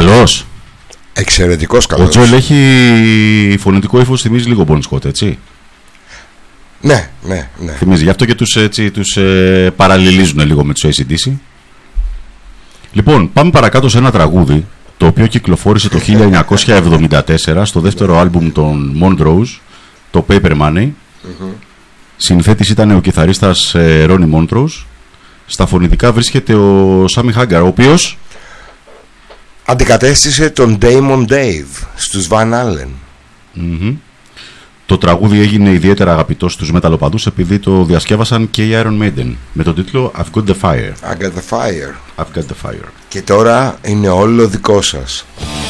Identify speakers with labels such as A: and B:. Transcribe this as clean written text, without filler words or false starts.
A: Καλός.
B: Εξαιρετικός καλός.
A: Ο Τζοέλ έχει φωνητικό ύφος, θυμίζει λίγο Bon Scott, έτσι.
B: Ναι.
A: Θυμίζει, γι' αυτό και τους παραλληλίζουν λίγο με τους AC/DC. Λοιπόν, πάμε παρακάτω σε ένα τραγούδι το οποίο κυκλοφόρησε το 1974 στο δεύτερο άλμπουμ των Montrose, το Paper Money. Συνθέτης ήταν ο κιθαρίστας Ronnie Montrose. Στα φωνητικά βρίσκεται ο Sammy Hagar, ο οποίος
B: αντικατέστησε τον Damon Dave στους Van Allen.
A: Το τραγούδι έγινε ιδιαίτερα αγαπητό στους μεταλλοπαδούς επειδή το διασκεύασαν και οι Iron Maiden με τον τίτλο I've Got The Fire.
B: I got the fire.
A: I've Got The Fire.
B: Και τώρα είναι όλο δικό σας.